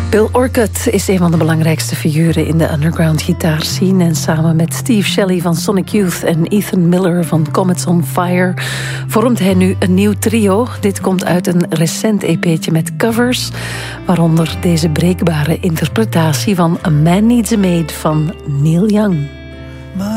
Bill Orcutt is een van de belangrijkste figuren in de underground gitaarscene. En samen met Steve Shelley van Sonic Youth en Ethan Miller van Comets on Fire vormt hij nu een nieuw trio. Dit komt uit een recent EP'tje met covers, waaronder deze breekbare interpretatie van A Man Needs a Maid van Neil Young.